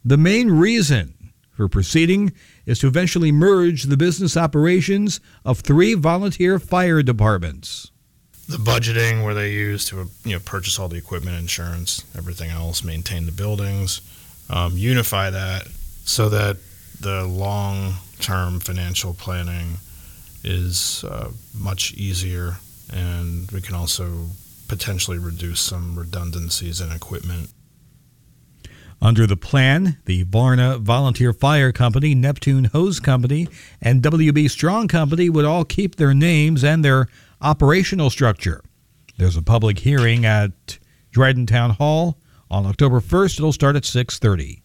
The main reason for proceeding is to eventually merge the business operations of 3 volunteer fire departments. The budgeting where they use to purchase all the equipment, insurance, everything else, maintain the buildings, unify that so that the long-term financial planning is much easier, and we can also potentially reduce some redundancies in equipment. Under the plan, the Varna Volunteer Fire Company, Neptune Hose Company, and WB Strong Company would all keep their names and their operational structure. There's a public hearing at Dryden Town Hall on October 1st. It'll start at 6:30.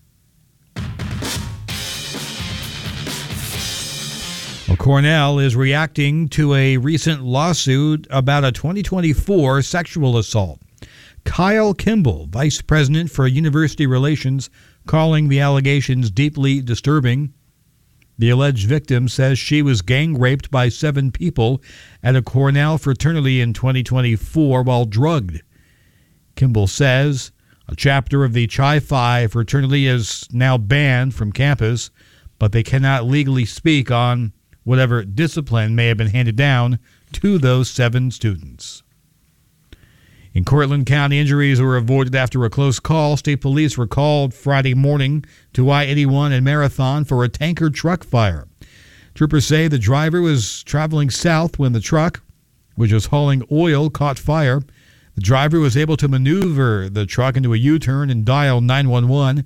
Well, Cornell is reacting to a recent lawsuit about a 2024 sexual assault. Kyle Kimball, vice president for university relations, calling the allegations deeply disturbing. The alleged victim says she was gang raped by 7 people at a Cornell fraternity in 2024 while drugged. Kimball says a chapter of the Chi Phi fraternity is now banned from campus, but they cannot legally speak on whatever discipline may have been handed down to those 7 students. In Cortland County, injuries were avoided after a close call. State police were called Friday morning to I-81 and Marathon for a tanker truck fire. Troopers say the driver was traveling south when the truck, which was hauling oil, caught fire. The driver was able to maneuver the truck into a U-turn and dial 911.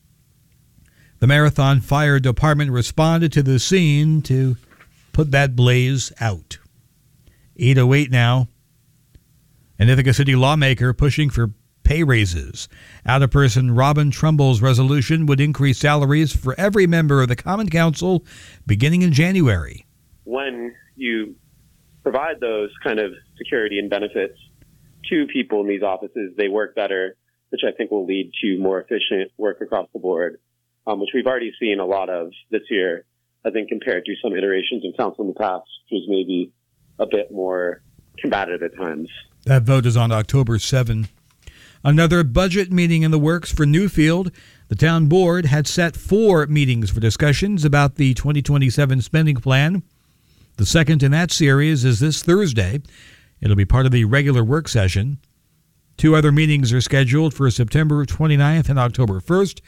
The Marathon Fire Department responded to the scene to put that blaze out. 8:08 now. An Ithaca City lawmaker pushing for pay raises. Alderperson Robin Trumbull's resolution would increase salaries for every member of the Common Council beginning in January. When you provide those kind of security and benefits to people in these offices, they work better, which I think will lead to more efficient work across the board, which we've already seen a lot of this year, I think, compared to some iterations of council in the past, which was maybe a bit more combative at times. That vote is on October 7. Another budget meeting in the works for Newfield. The town board had set 4 meetings for discussions about the 2027 spending plan. The second in that series is this Thursday. It'll be part of the regular work session. 2 other meetings are scheduled for September 29th and October 1st.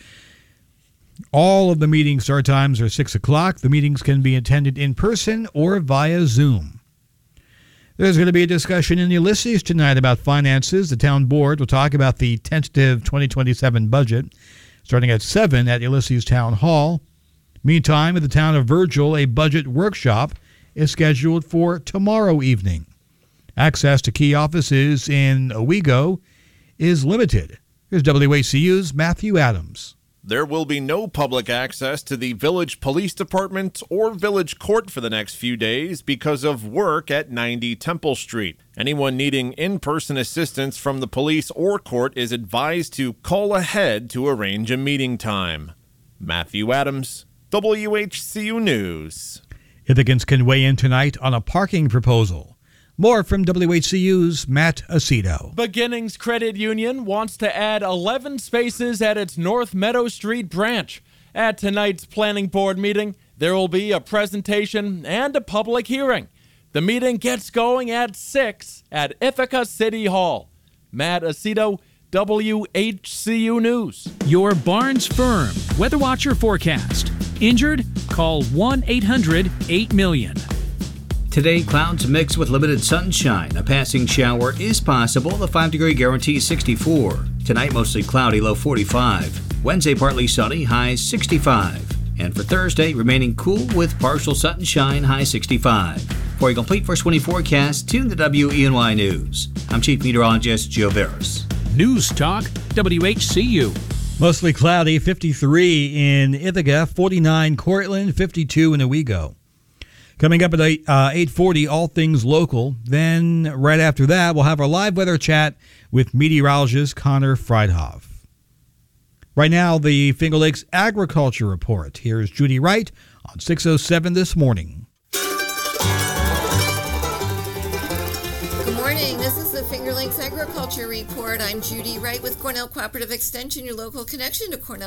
All of the meeting start times are 6 o'clock. The meetings can be attended in person or via Zoom. There's going to be a discussion in Ulysses tonight about finances. The town board will talk about the tentative 2027 budget, starting at 7 at Ulysses Town Hall. Meantime, at the town of Virgil, a budget workshop is scheduled for tomorrow evening. Access to key offices in Owego is limited. Here's WHCU's Matthew Adams. There will be no public access to the Village Police Department or Village Court for the next few days because of work at 90 Temple Street. Anyone needing in-person assistance from the police or court is advised to call ahead to arrange a meeting time. Matthew Adams, WHCU News. Ithacans can weigh in tonight on a parking proposal. More from WHCU's Matt Aceto. Beginnings Credit Union wants to add 11 spaces at its North Meadow Street branch. At tonight's planning board meeting, there will be a presentation and a public hearing. The meeting gets going at 6 at Ithaca City Hall. Matt Aceto, WHCU News. Your Barnes Firm Weather Watcher forecast. Injured? Call 1-800-8-million. Today, clouds mix with limited sunshine. A passing shower is possible. The 5-degree guarantee is 64. Tonight, mostly cloudy, low 45. Wednesday, partly sunny, high 65. And for Thursday, remaining cool with partial sunshine, high 65. For a complete first 20 forecast, tune to WENY News. I'm Chief Meteorologist Joe Veras. News Talk, WHCU. Mostly cloudy, 53 in Ithaca, 49 Cortland, 52 in Owego. Coming up at 8:40, all things local. Then right after that, we'll have our live weather chat with meteorologist Connor Friedhoff. Right now, the Finger Lakes Agriculture Report. Here's Judy Wright on 6:07 this morning. Good morning. This is the Finger Lakes Agriculture Report. I'm Judy Wright with Cornell Cooperative Extension, your local connection to Cornell